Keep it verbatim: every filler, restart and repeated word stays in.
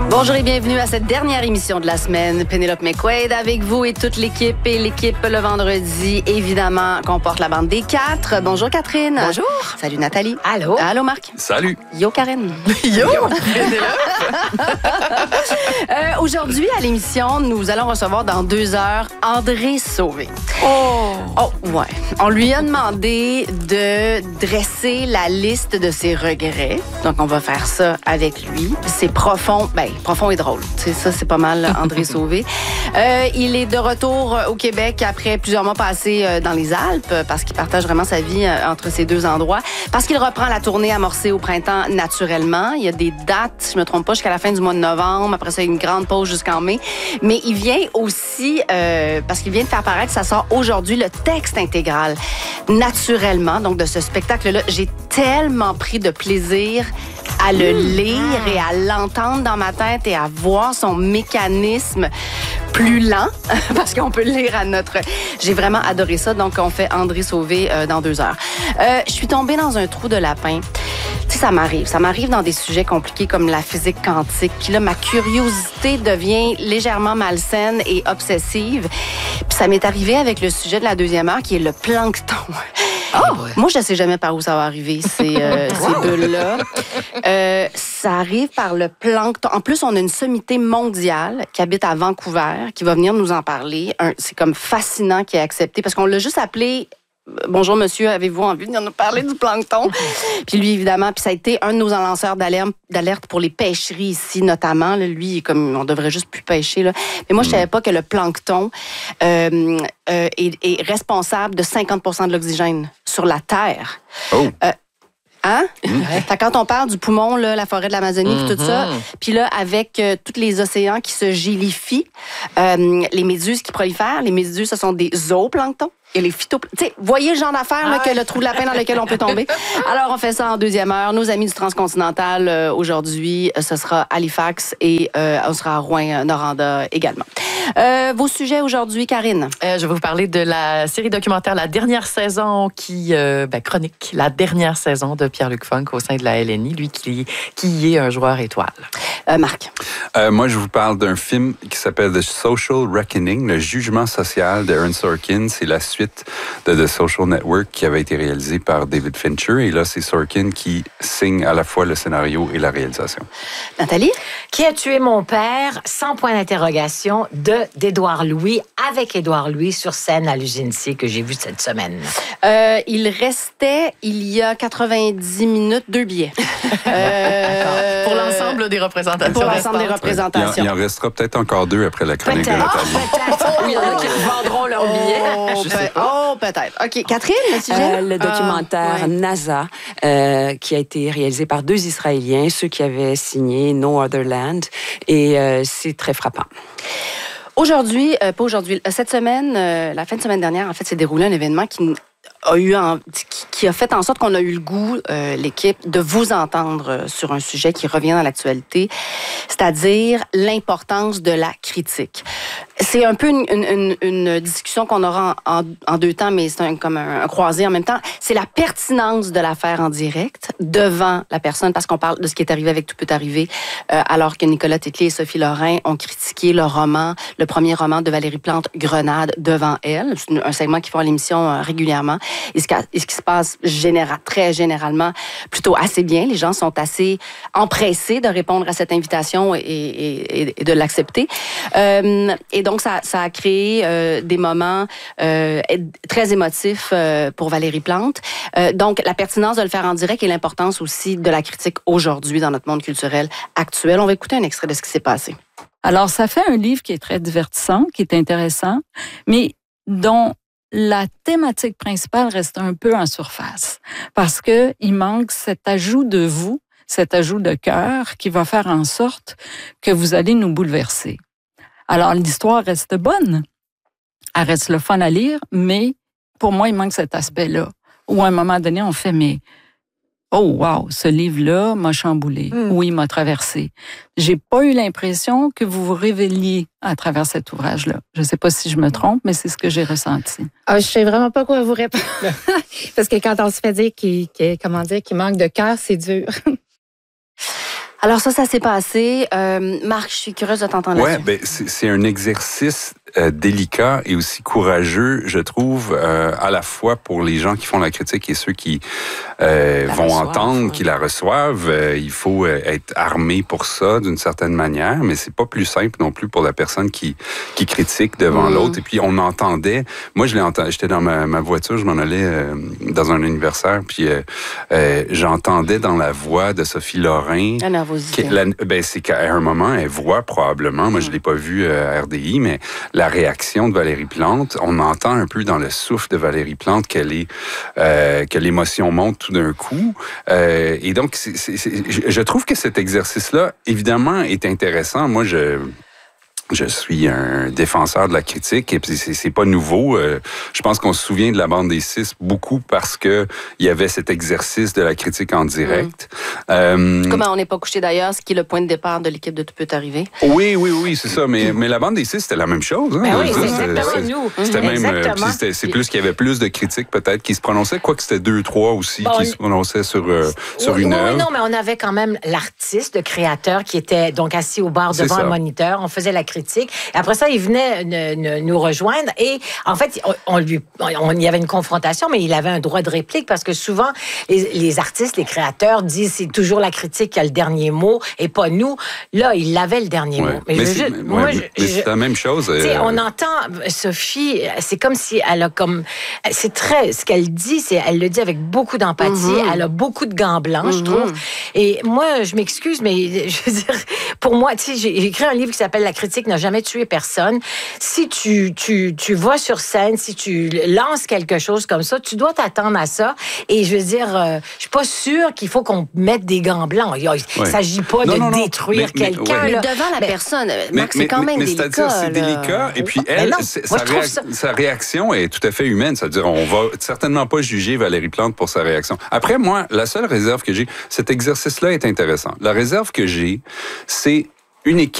Bonjour et bienvenue à cette dernière émission de la semaine. Pénélope McQuaid avec vous et toute l'équipe. Et l'équipe, le vendredi, évidemment, comporte la bande des quatre. Bonjour Catherine. Bonjour. Salut Nathalie. Allô. Allô Marc. Salut. Yo Karen. Yo. euh, aujourd'hui, à l'émission, nous allons recevoir dans deux heures André Sauvé. Oh. Oh, ouais. On lui a demandé de dresser la liste de ses regrets. Donc, on va faire ça avec lui. C'est profond, ben, profond et drôle. C'est ça, c'est pas mal André Sauvé. Euh, il est de retour au Québec après plusieurs mois passés dans les Alpes parce qu'il partage vraiment sa vie entre ces deux endroits. Parce qu'il reprend la tournée amorcée au printemps naturellement. Il y a des dates, si je me trompe pas, jusqu'à la fin du mois de novembre. Après ça, il y a une grande pause jusqu'en mai. Mais il vient aussi, euh, parce qu'il vient de faire paraître, ça sort aujourd'hui, le texte intégral naturellement. Donc, de ce spectacle-là, j'ai tellement pris de plaisir à le lire et à l'entendre dans ma tête et à voir son mécanisme plus lent, parce qu'on peut le lire à notre... J'ai vraiment adoré ça, donc on fait André Sauvé euh, dans deux heures. Euh, je suis tombée dans un trou de lapin. Tu sais, ça m'arrive. Ça m'arrive dans des sujets compliqués comme la physique quantique. Puis là, ma curiosité devient légèrement malsaine et obsessive. Puis ça m'est arrivé avec le sujet de la deuxième heure, qui est le plancton. Oh! Moi, je ne sais jamais par où ça va arriver, ces, euh, ces bulles-là. Euh, ça arrive par le plancton. En plus, on a une sommité mondiale qui habite à Vancouver, qui va venir nous en parler. Un, c'est comme fascinant qui est accepté, parce qu'on l'a juste appelé... Bonjour, monsieur, avez-vous envie de nous parler du plancton? Puis lui, évidemment, puis ça a été un de nos lanceurs d'alerte, d'alerte pour les pêcheries ici, notamment. Là, lui, comme on devrait juste plus pêcher. Là. Mais moi, je savais pas que le plancton euh, euh, est, est responsable de cinquante pour cent de l'oxygène sur la Terre. Oh! Euh, Hein? Mmh. Fait, quand on parle du poumon, là, la forêt de l'Amazonie, mmh. tout ça, puis là, avec euh, tous les océans qui se gélifient, euh, les méduses qui prolifèrent, les méduses, ce sont des zooplanctons. Et les phytoplanctons. Tu sais, voyez le genre d'affaires là, que le trou de lapin dans lequel on peut tomber. Alors, on fait ça en deuxième heure. Nos amis du Transcontinental, euh, aujourd'hui, ce sera Halifax et euh, on sera à Rouyn-Noranda également. Euh, vos sujets aujourd'hui, Karine? Euh, je vais vous parler de la série documentaire La dernière saison qui euh, ben, chronique la dernière saison de Pierre-Luc Funk au sein de la L N I, lui qui, qui est un joueur étoile. Euh, Marc? Euh, moi, je vous parle d'un film qui s'appelle The Social Reckoning, le jugement social de Aaron Sorkin. C'est la suite de The Social Network qui avait été réalisé par David Fincher. Et là, c'est Sorkin qui signe à la fois le scénario et la réalisation. Nathalie? Qui a tué mon père? Sans point d'interrogation de d'Édouard Louis, avec Édouard Louis sur scène à l'U G N C que j'ai vu cette semaine. Euh, il restait, il y a quatre-vingt-dix minutes, deux billets. Euh, pour l'ensemble des représentations. Pour l'ensemble des représentations. Il en, il en restera peut-être encore deux après la chronique Peut-être. de Nathalie. Oh, peut-être. Oui, il y en a qui vendront leurs billets. Oh, Je sais pas. Oh, peut-être. OK. Catherine, le sujet? Euh, le documentaire ah, ouais. NASA, euh, qui a été réalisé par deux Israéliens, ceux qui avaient signé No Other Land, et euh, c'est très frappant. Aujourd'hui, euh, pas aujourd'hui, cette semaine, euh, la fin de semaine dernière, en fait, s'est déroulé un événement qui a eu en, qui, qui a fait en sorte qu'on a eu le goût, euh, l'équipe, de vous entendre sur un sujet qui revient dans l'actualité, c'est-à-dire l'importance de la critique. C'est un peu une, une, une discussion qu'on aura en, en, en deux temps, mais c'est un, comme un, un croisé en même temps. C'est la pertinence de l'affaire en direct devant la personne, parce qu'on parle de ce qui est arrivé avec Tout peut arriver, euh, alors que Nicolas Tétlier et Sophie Lorrain ont critiqué le roman, le premier roman de Valérie Plante, Grenade, devant elle. C'est un segment qu'ils font à l'émission euh, régulièrement. Et ce, et ce qui se passe général, très généralement plutôt assez bien. Les gens sont assez empressés de répondre à cette invitation et, et, et de l'accepter. Euh, et donc, ça, ça a créé euh, des moments euh, très émotifs euh, pour Valérie Plante. Euh, donc, la pertinence de le faire en direct et l'importance aussi de la critique aujourd'hui dans notre monde culturel actuel. On va écouter un extrait de ce qui s'est passé. Alors, ça fait un livre qui est très divertissant, qui est intéressant, mais dont la thématique principale reste un peu en surface parce que il manque cet ajout de vous, cet ajout de cœur qui va faire en sorte que vous allez nous bouleverser. Alors, l'histoire reste bonne, elle reste le fun à lire, mais pour moi, il manque cet aspect-là où à un moment donné, on fait, mais oh, wow, ce livre-là m'a chamboulé. Mm. Oui, il m'a traversé. J'ai pas eu l'impression que vous vous révéliez à travers cet ouvrage-là. Je sais pas si je me trompe, mais c'est ce que j'ai ressenti. Ah, je sais vraiment pas quoi vous répondre. Parce que quand on se fait dire qu'il, qu'il, comment dire, qu'il manque de cœur, c'est dur. Alors ça, ça s'est passé. Euh, Marc, je suis curieuse de t'entendre Ouais, là-dessus. ben c'est, c'est un exercice euh, délicat et aussi courageux, je trouve, euh, à la fois pour les gens qui font la critique et ceux qui euh, vont reçoivent, entendre, ouais. qui la reçoivent. Euh, il faut euh, être armé pour ça d'une certaine manière, mais c'est pas plus simple non plus pour la personne qui qui critique devant Mm. l'autre. Et puis on entendait. Moi, je l'ai entendu. J'étais dans ma, ma voiture, je m'en allais euh, dans un anniversaire, puis euh, euh, j'entendais dans la voix de Sophie Lorrain. La nervosité. Que la- ben, c'est qu'à un moment, elle voit probablement, moi je l'ai pas vu euh, à R D I, mais la réaction de Valérie Plante, on entend un peu dans le souffle de Valérie Plante qu'elle est, euh, que l'émotion monte tout d'un coup. Euh, et donc, c'est, c'est, c'est, je je trouve que cet exercice-là, évidemment, est intéressant. Moi, je... Je suis un défenseur de la critique et puis c'est, c'est pas nouveau. Euh, je pense qu'on se souvient de la bande des six beaucoup parce que il y avait cet exercice de la critique en direct. Mm. Euh, Comment on n'est pas couché d'ailleurs, ce qui est le point de départ de l'équipe de Tout peut arriver. Oui, oui, oui, c'est ça. Mais, mais la bande des six, c'était la même chose. Hein? Ben oui, Je veux c'est dire, exactement c'est- nous. C'était même, euh, Exactement. puis c'était- c'est plus qu'il y avait plus de critiques peut-être qui se prononçaient, quoique c'était deux, trois aussi Bon, qui on- se prononçaient sur, euh, sur oui, une oui, œuvre. non, mais on avait quand même l'artiste, le créateur, qui était donc assis au bar C'est devant ça. un moniteur. On faisait la critique. Et après ça, il venait ne- ne- nous rejoindre. Et en fait, on, on lui, on, il y avait une confrontation, mais il avait un droit de réplique parce que souvent, les, les artistes, les créateurs disent c'est toujours la critique qui a le dernier mot et pas nous. Là, il avait le dernier Ouais. mot. Mais, je veux c'est, juste- ouais, moi, mais- je- mais je- c'est la même chose. tu sais, euh, on entend Sophie, c'est comme si elle a comme, c'est très, ce qu'elle dit, c'est, elle le dit avec beaucoup d'empathie. Mm-hmm. Elle a beaucoup de gants blancs, je trouve. Et moi, je m'excuse, mais je veux dire, pour moi, tu sais, j'ai j'ai écrit un livre qui s'appelle La critique n'a jamais tué personne. Si tu, tu, tu vas sur scène, si tu lances quelque chose comme ça, tu dois t'attendre à ça. Et je veux dire, euh, je suis pas sûre qu'il faut qu'on mette des gants blancs. Il ne Ouais. s'agit pas Non, de non, non. détruire Mais- mais- quelqu'un. ouais. Mais là. devant la Mais- personne, Mais, Marc, c'est quand mais- même mais délicat. c'est-à-dire, c'est là. délicat. Et puis, Mais elle, non, c'est- moi, sa, je trouve réac- ça- sa réaction est tout à fait humaine. C'est-à-dire, on va certainement pas juger Valérie Plante pour sa réaction. Après, moi, la seule réserve que j'ai, cet exercice-là est intéressant. La réserve que j'ai, c'est une équipe